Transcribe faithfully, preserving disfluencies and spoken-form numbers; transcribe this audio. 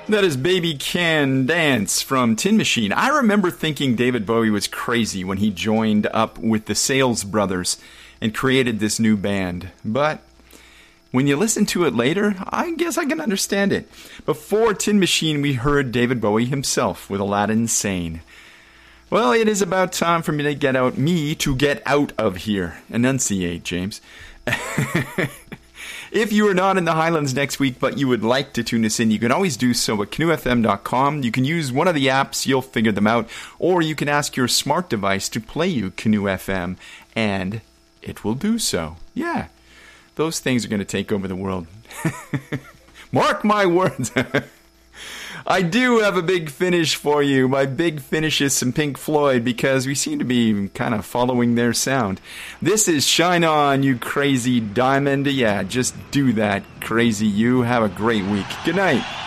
That is Baby Can Dance from Tin Machine. I remember thinking David Bowie was crazy when he joined up with the Sales Brothers and created this new band. But when you listen to it later, I guess I can understand it. Before Tin Machine, we heard David Bowie himself with Aladdin Sane. Well, it is about time for me to get out, me to get out of here. Enunciate, James. If you are not in the Highlands next week, but you would like to tune us in, you can always do so at canoe f m dot com. You can use one of the apps, you'll figure them out, or you can ask your smart device to play you Canoe F M, and it will do so. Yeah, those things are going to take over the world. Mark my words. I do have a big finish for you. My big finish is some Pink Floyd, because we seem to be kind of following their sound. This is Shine On, You Crazy Diamond. Yeah, just do that, crazy you. Have a great week. Good night.